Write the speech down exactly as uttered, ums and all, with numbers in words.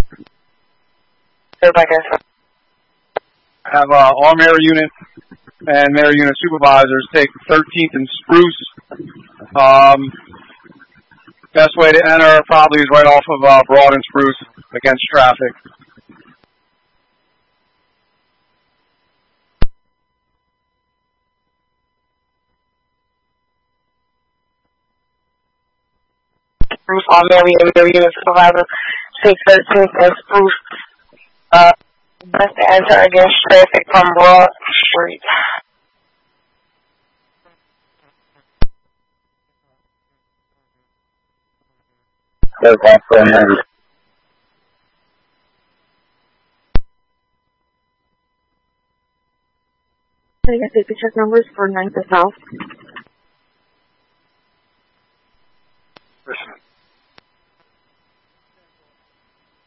Everybody has have uh, all Mary unit and Mary unit supervisors take thirteenth and Spruce. Um, best way to enter probably is right off of uh, Broad and Spruce against traffic. Spruce, all Mary and Mary unit supervisor take thirteenth and Spruce. Uh, best to enter against traffic from Broad Street. There's also Mary. Can I get the check numbers for ninth and South? Listen.